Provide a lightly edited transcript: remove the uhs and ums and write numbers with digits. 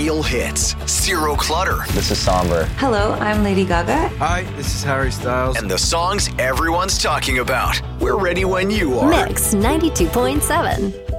real hits, zero clutter. This is Somber. Hello, I'm Lady Gaga. Hi, this is Harry Styles. And the songs everyone's talking about. We're ready when you are. Mix 92.7.